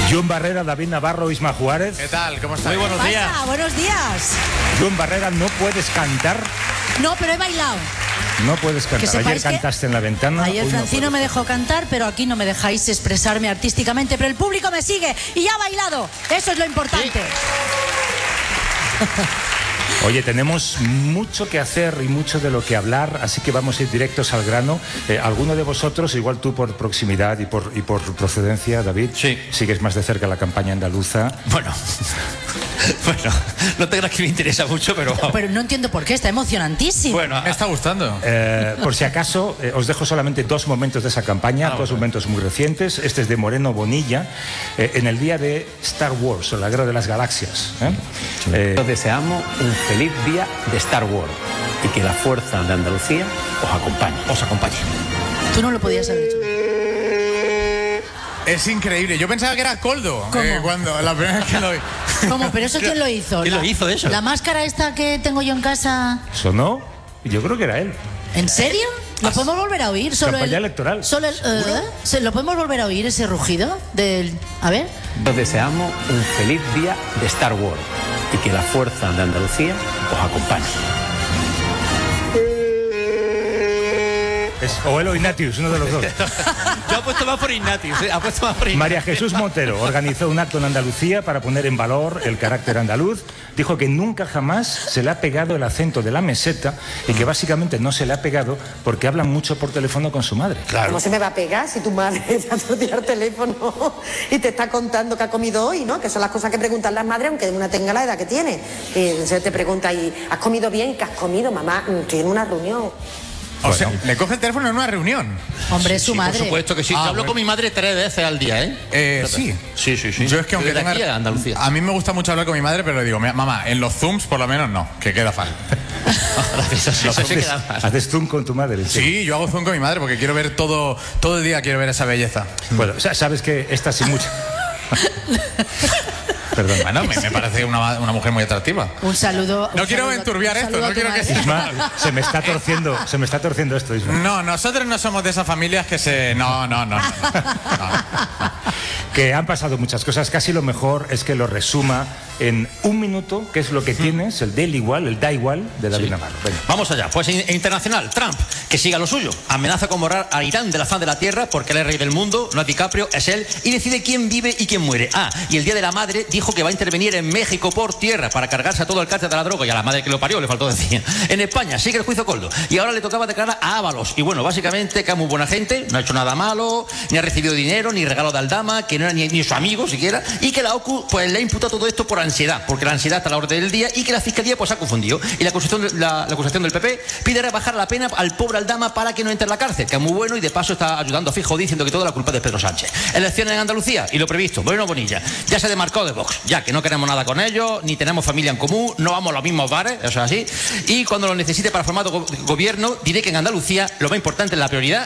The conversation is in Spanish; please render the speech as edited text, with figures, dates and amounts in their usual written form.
John Barrera, David Navarro, Isma Juárez. ¿Qué tal? ¿Cómo estás? Muy buenos días. Buenos días. John Barrera, ¿no puedes cantar? No, pero he bailado. No puedes cantar. Ayer cantaste en La Ventana. Ayer Francino me dejó cantar, pero aquí no me dejáis expresarme artísticamente, pero el público me sigue y ya ha bailado. Eso es lo importante. Sí. Oye, tenemos mucho que hacer y mucho de lo que hablar, así que vamos a ir directos al grano. Alguno de vosotros, igual tú por proximidad y por procedencia, David, sí, sigues más de cerca la campaña andaluza. Bueno, no te creas que me interesa mucho, pero... Pero no entiendo por qué, está emocionantísimo. Bueno, me está gustando. Por si acaso, os dejo solamente dos momentos de esa campaña, dos momentos muy recientes. Este es de Moreno Bonilla, en el día de Star Wars, o la Guerra de las Galaxias. Os deseamos un feliz día de Star Wars y que la fuerza de Andalucía os acompañe. Os acompañe. Tú no lo podías haber hecho. Es increíble. Yo pensaba que era Coldo cuando la primera vez que lo vi. ¿Cómo? ¿Pero eso quién lo hizo? ¿Quién lo hizo eso? ¿La máscara esta que tengo yo en casa? ¿Sonó? Yo creo que era él. ¿En serio? ¿Lo podemos volver a oír? Solo campaña electoral. Solo ¿lo podemos volver a oír, ese rugido? A ver. Os deseamos un feliz día de Star Wars y que la fuerza de Andalucía os acompañe. O él o Ignatius, uno de los dos. Yo apuesto más por Ignatius. María Jesús Montero organizó un acto en Andalucía para poner en valor el carácter andaluz. Dijo que nunca jamás se le ha pegado el acento de la meseta y que básicamente no se le ha pegado porque hablan mucho por teléfono con su madre. Claro. ¿Cómo se me va a pegar si tu madre te ha torcido el teléfono y te está contando qué ha comido hoy, ¿no? Que son las cosas que preguntan las madres, aunque una tenga la edad que tiene. Y se te pregunta, ¿y has comido bien? ¿Qué has comido, mamá? Estoy en una reunión. O sea, le coge el teléfono en una reunión. Hombre, es su madre. Por supuesto que sí. Yo hablo con mi madre 3 veces al día, Sí. Sí. Yo es que aunque tenga... aquí a Andalucía. A mí me gusta mucho hablar con mi madre, pero le digo, mamá, en los Zooms por lo menos no, que queda mal. ¿Haces Zoom con tu madre? Sí, yo hago Zoom con mi madre porque quiero ver todo el día, quiero ver esa belleza. Bueno, sabes que esta sin mucha... Perdón. Bueno, me parece una mujer muy atractiva. Un saludo. No quiero enturbiar esto, no quiero que... Isma, se me está torciendo esto, Isma. No, nosotros no somos de esas familias que se... No. Que han pasado muchas cosas. Casi lo mejor es que lo resuma en un minuto, que es lo que tienes, el del igual, el da igual de David Navarro. Venga. Vamos allá. Pues internacional, Trump, que siga lo suyo. Amenaza con borrar a Irán de la faz de la tierra porque él es rey del mundo, no es DiCaprio, es él, y decide quién vive y quién muere. Y el Día de la Madre dijo que va a intervenir en México por tierra para cargarse a todo el cártel de la droga y a la madre que lo parió, le faltó decir. En España sigue el juicio Coldo y ahora le tocaba declarar a Ábalos. Y bueno, básicamente que es muy buena gente, no ha hecho nada malo, ni ha recibido dinero, ni regalo de Aldama, que no era ni su amigo siquiera, y que la OCU pues le ha imputado todo esto por ansiedad, porque la ansiedad está a la orden del día y que la Fiscalía pues ha confundido. Y la acusación del PP pide rebajar la pena al pobre Aldama para que no entre en la cárcel, que es muy bueno y de paso está ayudando a Feijóo diciendo que toda la culpa es de Pedro Sánchez. Elecciones en Andalucía y lo previsto, Moreno Bonilla ya se demarcó de Vox, ya que no queremos nada con ellos, ni tenemos familia en común, no vamos a los mismos bares, eso es así, y cuando lo necesite para formar gobierno diré que en Andalucía lo más importante es la prioridad